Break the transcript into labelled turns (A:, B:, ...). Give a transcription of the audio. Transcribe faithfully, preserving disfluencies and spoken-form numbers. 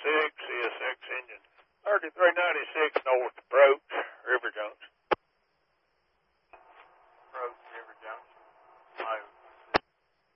A: six, C S X engine, thirty-three ninety-six North approach.